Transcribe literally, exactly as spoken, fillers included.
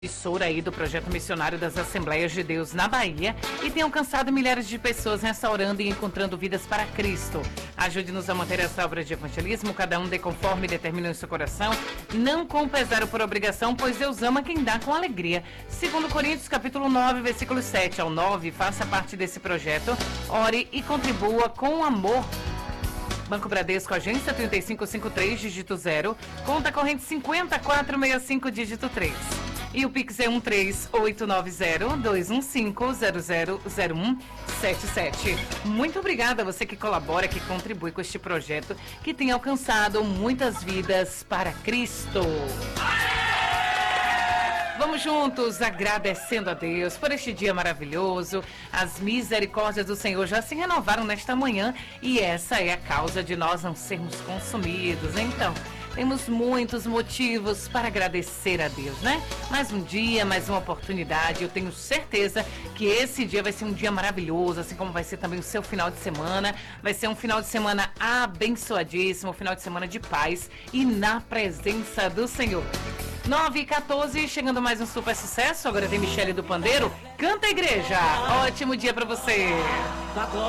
Emissora aí do Projeto Missionário das Assembleias de Deus na Bahia e tem alcançado milhares de pessoas restaurando e encontrando vidas para Cristo. Ajude-nos a manter essa obra de evangelismo, cada um dê conforme determina em seu coração, não com pesar ou por obrigação, pois Deus ama quem dá com alegria. Segundo Coríntios, capítulo nove, versículos sete ao nove, faça parte desse projeto, ore e contribua com amor. Banco Bradesco, agência trinta e cinco cinquenta e três, dígito zero, conta corrente cinquenta, quatrocentos e sessenta e cinco, dígito três. E o Pix é um três oito nove zero, dois um cinco, zero zero zero um sete sete. Muito obrigada a você que colabora, que contribui com este projeto, que tem alcançado muitas vidas para Cristo. Vamos juntos agradecendo a Deus por este dia maravilhoso. As misericórdias do Senhor já se renovaram nesta manhã e essa é a causa de nós não sermos consumidos. Então, temos muitos motivos para agradecer a Deus, né? Mais um dia, mais uma oportunidade. Eu tenho certeza que esse dia vai ser um dia maravilhoso, assim como vai ser também o seu final de semana. Vai ser um final de semana abençoadíssimo, um final de semana de paz e na presença do Senhor. nove e quatorze, chegando mais um super sucesso. Agora vem Michele do Pandeiro. Canta, igreja! Ótimo dia pra você!